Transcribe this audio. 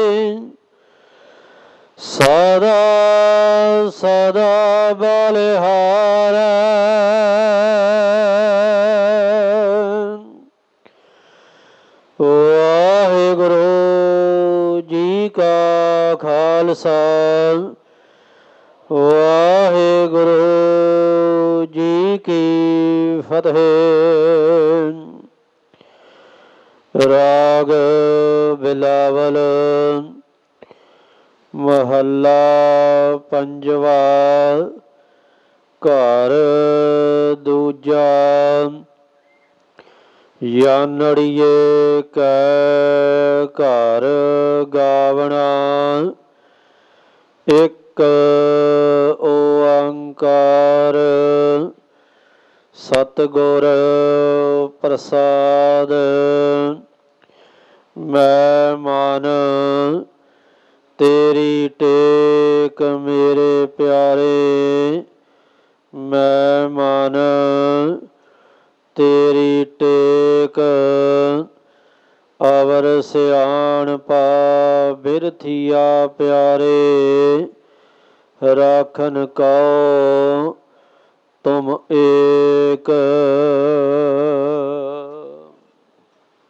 ਸਦਾ ਸਦਾ ਬਲਿਹਾਰੈ। ਵਾਹਿਗੁਰੂ ਜੀ ਕਾ ਖਾਲਸਾ ਵਾਹਿਗੁਰੂ ਜੀ ਕੀ ਫਤਿਹ। ਰਾਗ ਬਿਲਾਵਲ ਮਹੱਲਾ ਪੰਜਵਾ। ਘਰ ਦੂਜਾ। ਜਾਨੜੀਏ ਕੈ ਘਰ ਗਾਵਣਾ। ਇੱਕ ਓੰਕਾਰ ਸਤਿਗੁਰ ਪ੍ਰਸਾਦ। ਮੈਂ ਮਨ ਤੇਰੀ ਟੇਕ ਮੇਰੇ ਪਿਆਰੇ। ਮੈਂ ਮਨ ਤੇਰੀ ਟੇਕ ਅਵਰ ਸਿਆਣਪਾ ਬਿਰਥੀਆ ਪਿਆਰੇ। ਰਾਖਨ ਕਉ ਤੁਮ ਏਕ